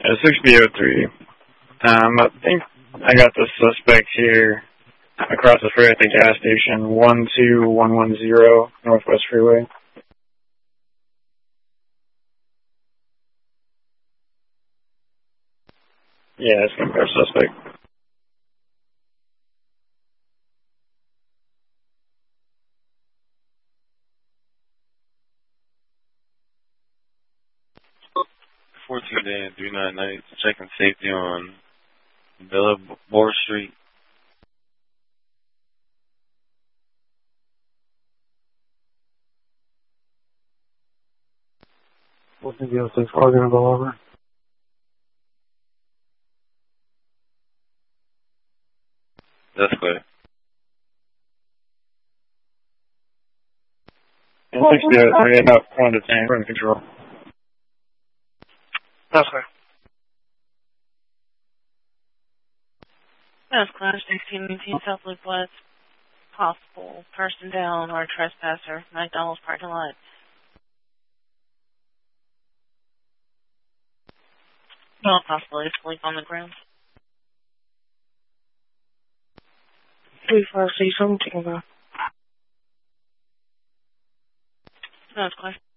6003. I think I got the suspect here across the freeway at the gas station, 12110 Northwest Freeway. Yeah, it's going to be our suspect. Day and 399, checking safety on Bellabore Street. What's the deal? 6 car gonna go over? That's clear. 6003, about 1 to 10, we're in control. That's clear. That's class 1618 South Loop West. Possible person down or trespasser, McDonald's parking lot. No possibility of sleep on the ground. 3517. That's clear.